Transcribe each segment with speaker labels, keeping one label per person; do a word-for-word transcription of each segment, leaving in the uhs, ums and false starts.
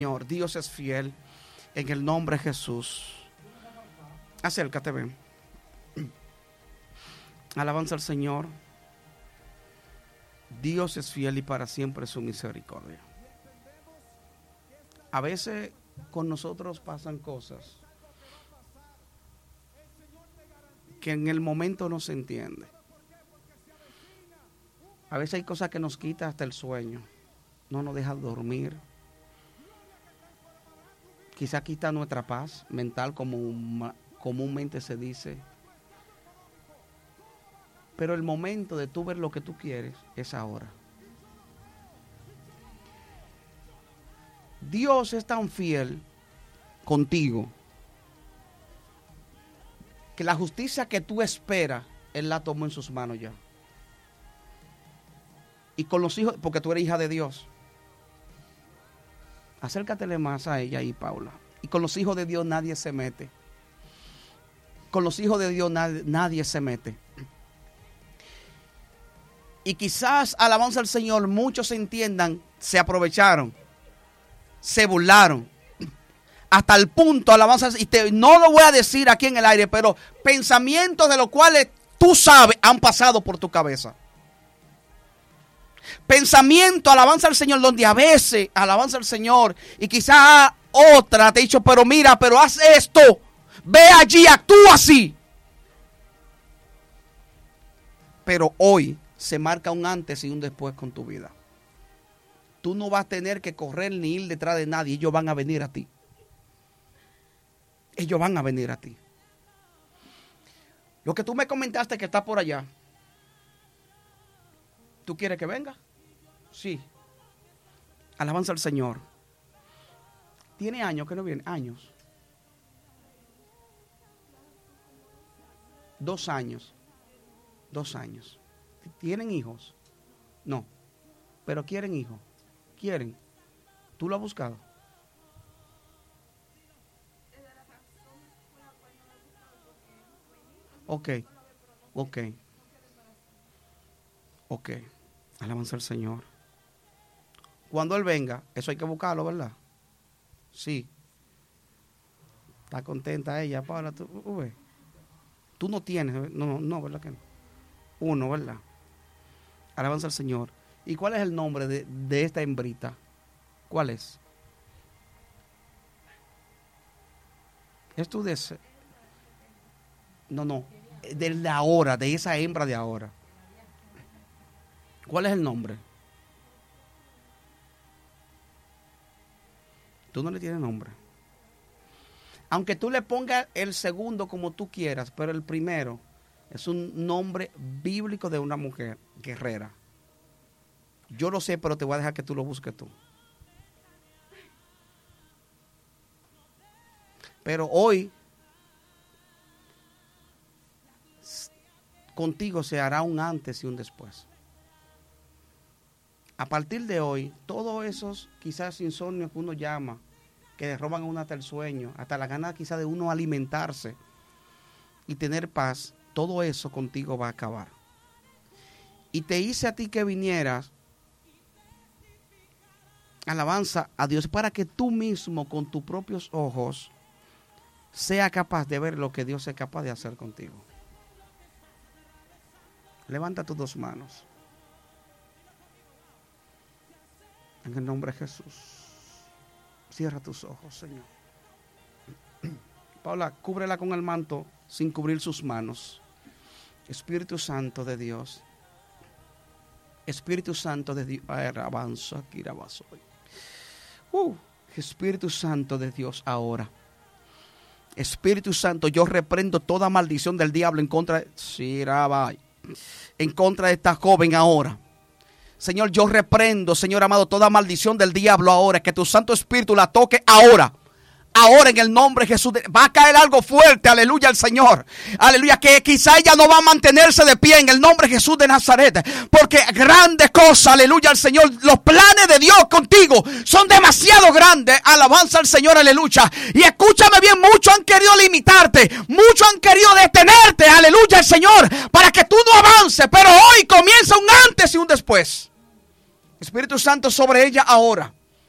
Speaker 1: Señor, Dios es fiel, en el nombre de Jesús. Acércate, ven. Alabanza al Señor. Dios es fiel y para siempre su misericordia. A veces con nosotros pasan cosas que en el momento no se entiende. A veces hay cosas que nos quitan hasta el sueño, no nos dejan dormir. Quizá quita nuestra paz mental, como comúnmente se dice. Pero el momento de tú ver lo que tú quieres es ahora. Dios es tan fiel contigo que la justicia que tú esperas, Él la tomó en sus manos ya. Y con los hijos, porque tú eres hija de Dios. Acércatele más a ella y Paula. Y con los hijos de Dios nadie se mete. Con los hijos de Dios nadie, nadie se mete. Y quizás, alabanza al Señor, muchos entiendan, se aprovecharon, se burlaron. Hasta el punto, alabanza, y te, no lo voy a decir aquí en el aire, pero pensamientos de los cuales tú sabes han pasado por tu cabeza. Pensamiento, alabanza al Señor, donde a veces, alabanza al Señor, y quizás otra te ha dicho, pero mira, pero haz esto, ve allí, actúa así. Pero hoy se marca un antes y un después con tu vida. Tú no vas a tener que correr ni ir detrás de nadie, ellos van a venir a ti. Ellos van a venir a ti. Lo que tú me comentaste que está por allá, ¿tú quieres que venga? Sí. Alabanza al Señor. ¿Tiene años que no viene? Años. Dos años. Dos años. ¿Tienen hijos? No. Pero quieren hijos. Quieren. ¿Tú lo has buscado? Ok. Ok. Ok. Alabanza al Señor. Cuando Él venga, eso hay que buscarlo, ¿verdad? Sí. Está contenta ella, Paula. Tú, uh, tú no tienes, no, no, ¿verdad que no? Uno, ¿verdad? Alabanza al Señor. ¿Y cuál es el nombre de, de esta hembrita? ¿Cuál es? ¿Es tu deseo? No, no. De la ahora, de esa hembra de ahora. ¿Cuál es el nombre? Tú no le tienes nombre. Aunque tú le pongas el segundo como tú quieras, pero el primero es un nombre bíblico de una mujer guerrera. Yo lo sé, pero te voy a dejar que tú lo busques tú. Pero hoy contigo se hará un antes y un después. A partir de hoy, todos esos quizás insomnios que uno llama, que le roban a uno hasta el sueño, hasta la gana quizás de uno alimentarse y tener paz, todo eso contigo va a acabar. Y te hice a ti que vinieras, alabanza a Dios, para que tú mismo con tus propios ojos sea capaz de ver lo que Dios es capaz de hacer contigo. Levanta tus dos manos. En el nombre de Jesús. Cierra tus ojos, Señor. Paula, cúbrela con el manto sin cubrir sus manos. Espíritu Santo de Dios. Espíritu Santo de Dios. Avanza aquí, avanza. Uh, Espíritu Santo de Dios ahora. Espíritu Santo, yo reprendo toda maldición del diablo en contra de, en contra de esta joven ahora. Señor, yo reprendo, Señor amado, toda maldición del diablo ahora. Que tu Santo Espíritu la toque ahora. Ahora en el nombre de Jesús. Va a caer algo fuerte, aleluya al Señor. Aleluya, que quizá ella no va a mantenerse de pie en el nombre de Jesús de Nazaret. Porque grandes cosas, aleluya al Señor. Los planes de Dios contigo son demasiado grandes. Alabanza al Señor, aleluya. Y escúchame bien, muchos han querido limitarte. Muchos han querido detenerte, aleluya al Señor. Para que tú no avances. Pero hoy comienza un antes y un después. Espíritu Santo sobre ella ahora.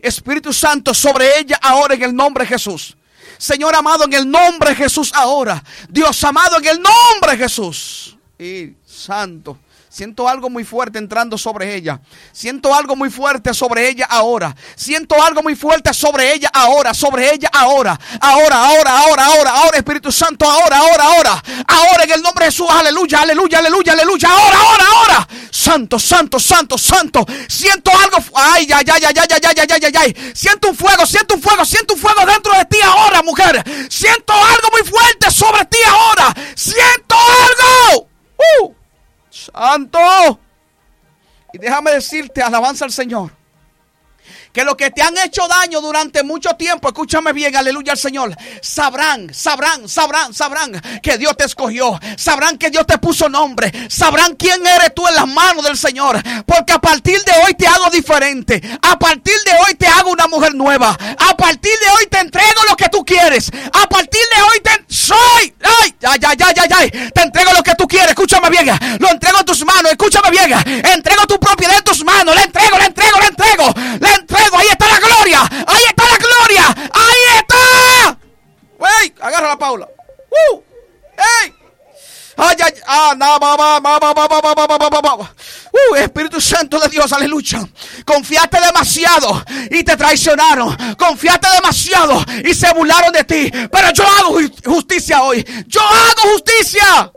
Speaker 1: Espíritu Santo, sobre ella ahora en el nombre de Jesús. Señor amado, en el nombre de Jesús ahora. Dios amado, en el nombre de Jesús. Y Santo, siento algo muy fuerte entrando sobre ella. Siento algo muy fuerte sobre ella ahora. Siento algo muy fuerte sobre ella ahora. Sobre ella ahora. Ahora, ahora, ahora, ahora, ahora, Espíritu Santo, ahora, ahora, ahora. Ahora en el nombre de Jesús, aleluya, aleluya, aleluya, aleluya. Ahora, ahora, ahora. Santo, santo, santo, santo. Siento algo. Ay, ay, ay, ay, ay, ay, ay, ay, ay, ay. Siento un fuego, siento un fuego, siento un fuego dentro de ti ahora, mujer. Siento algo muy fuerte sobre ti ahora. Siento algo. Uh. Santo. Y déjame decirte, alabanza al Señor, que los que te han hecho daño durante mucho tiempo, escúchame bien, aleluya al Señor, sabrán, sabrán, sabrán, sabrán que Dios te escogió, sabrán que Dios te puso nombre, sabrán quién eres tú en las manos del Señor, porque a partir de hoy te hago diferente, a partir de hoy te hago una mujer nueva, a partir de hoy te entrego lo que tú quieres, a partir de hoy te soy, ay, ay, ay, ay, ay, ay, te entrego lo que tú quieres, escúchame bien, lo entrego en tus manos, escúchame bien, entrego tu propiedad en tus manos, le entrego, le entrego, le entrego, le entrego. Ahí está la gloria, ahí está la gloria, ahí está. Wey, agarra la Paula. Uh, hey. Ay, ay, ah, no, va, va, va, va, va, va, va, va, va, va. Uh, Espíritu Santo de Dios, aleluya. Confiaste demasiado y te traicionaron. Confiaste demasiado y se burlaron de ti. Pero yo hago justicia hoy. Yo hago justicia.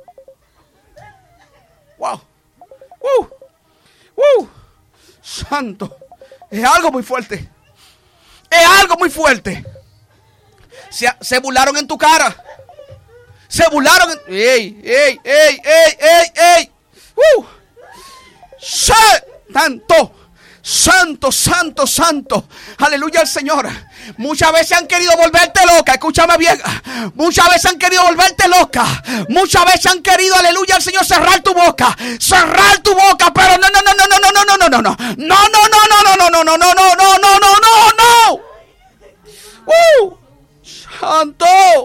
Speaker 1: Wow. Uh, uh, Santo. Es algo muy fuerte. Es algo muy fuerte. Se, se burlaron en tu cara. Se burlaron en... ¡Ey, ey, ey, ey, ey, ey! ¡Uh! ¡Santo! Santo, santo, santo. Aleluya al Señor. Muchas veces han querido volverte loca. Escúchame bien. Muchas veces han querido volverte loca. Muchas veces han querido, aleluya al Señor, cerrar tu boca. Cerrar tu boca. Pero no, no, no, no, no, no, no, no, no, no. No, no, no, no, no, no, no, no, no, no, no, no, no, no. ¡Uh! Santo.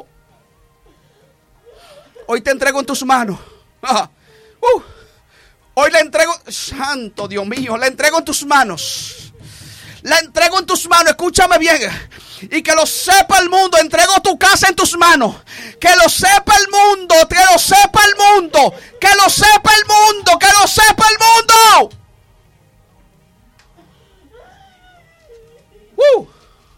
Speaker 1: Hoy te entrego en tus manos. Uh. Hoy le entrego, santo Dios mío, le entrego en tus manos. La entrego en tus manos, escúchame bien. Y que lo sepa el mundo, entrego tu casa en tus manos. Que lo sepa el mundo, que lo sepa el mundo. Que lo sepa el mundo, que lo sepa el mundo. Uh.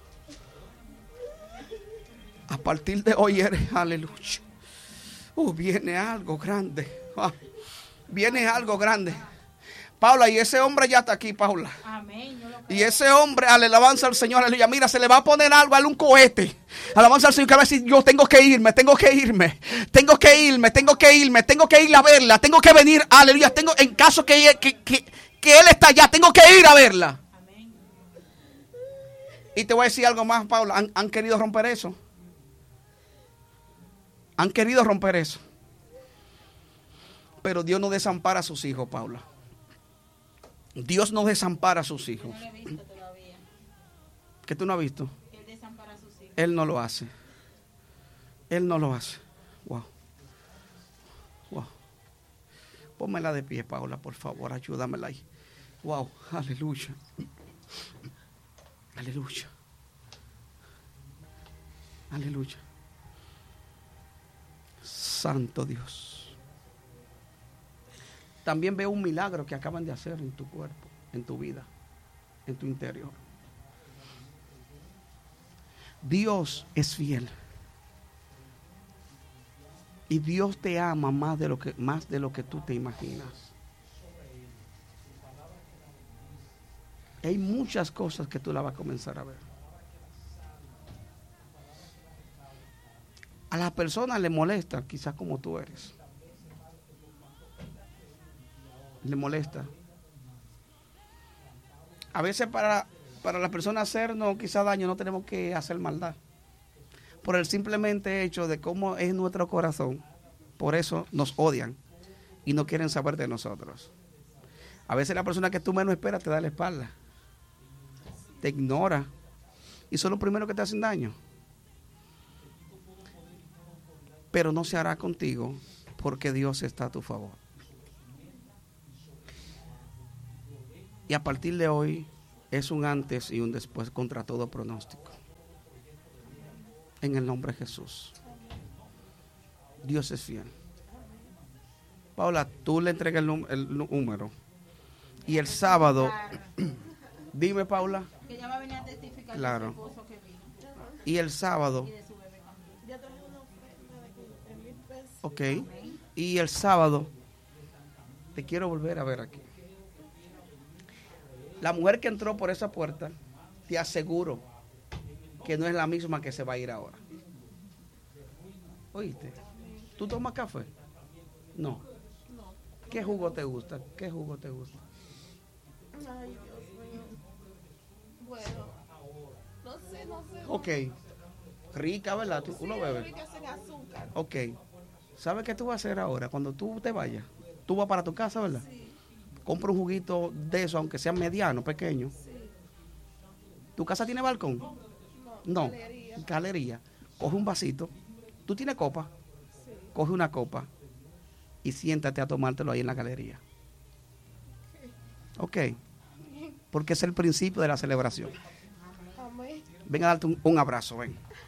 Speaker 1: A partir de hoy eres, aleluya. Uh, viene algo grande. Ah. Viene algo grande. Paula, y ese hombre ya está aquí, Paula. Amén. Y ese hombre, alabanza al Señor, aleluya. Mira, se le va a poner algo, a un cohete. Alabanza al Señor, que va a decir, yo tengo que irme, tengo que irme, tengo que irme, tengo que irme, tengo que ir a verla, tengo que venir, aleluya. Tengo, en caso que, que, que, que él está allá, tengo que ir a verla. Amén. Y te voy a decir algo más, Paula. Han, han querido romper eso. Han querido romper eso. Pero Dios no desampara a sus hijos, Paula. Dios no desampara a sus hijos. No lo he visto todavía. ¿Qué tú no has visto? Él desampara a sus hijos. Él no lo hace. Él no lo hace. Wow. Wow. Pónmela de pie, Paula, por favor. Ayúdamela ahí. Wow. Aleluya. Aleluya. Aleluya. Santo Dios. También veo un milagro que acaban de hacer en tu cuerpo, en tu vida, en tu interior. Dios es fiel. Y Dios te ama más de lo que, más de lo que tú te imaginas. Hay muchas cosas que tú la vas a comenzar a ver. A las personas les molesta, quizás como tú eres. Le molesta. A veces para, para las personas hacernos quizás daño no tenemos que hacer maldad. Por el simplemente hecho de cómo es nuestro corazón. Por eso nos odian y no quieren saber de nosotros. A veces la persona que tú menos esperas te da la espalda. Te ignora. Y son los primeros que te hacen daño. Pero no se hará contigo porque Dios está a tu favor. Y a partir de hoy, es un antes y un después contra todo pronóstico. En el nombre de Jesús. Dios es fiel. Paula, tú le entregas el, el número. Y el sábado, dime, Paula.
Speaker 2: Que ella va a venir a testificar.
Speaker 1: Claro.
Speaker 2: De su esposo que vino.
Speaker 1: Y el sábado.
Speaker 2: Y de su bebé también.
Speaker 3: Yo traje una ofrenda de quince mil pesos.
Speaker 1: Ok. Y el sábado, te quiero volver a ver aquí. La mujer que entró por esa puerta, te aseguro que no es la misma que se va a ir ahora. ¿Oíste? ¿Tú tomas café? No. ¿Qué jugo te gusta? ¿Qué jugo te gusta?
Speaker 3: Ay, Dios mío. Bueno, no sé, no sé.
Speaker 1: Ok. Rica, ¿verdad? ¿Tú, uno bebe?
Speaker 3: Sí, que hacen azúcar.
Speaker 1: Ok. ¿Sabes qué tú vas a hacer ahora? Cuando tú te vayas, tú vas para tu casa, ¿verdad?
Speaker 3: Sí,
Speaker 1: Compra un juguito de eso, aunque sea mediano, pequeño.
Speaker 3: sí.
Speaker 1: ¿Tu casa tiene balcón?
Speaker 3: No,
Speaker 1: No.
Speaker 3: galería.
Speaker 1: Galería. Coge un vasito. ¿Tú tienes copa?
Speaker 3: Sí.
Speaker 1: Coge una copa y siéntate a tomártelo ahí en la galería. Ok. Porque es el principio de la celebración.
Speaker 3: Amén.
Speaker 1: Ven a darte un, un abrazo, ven.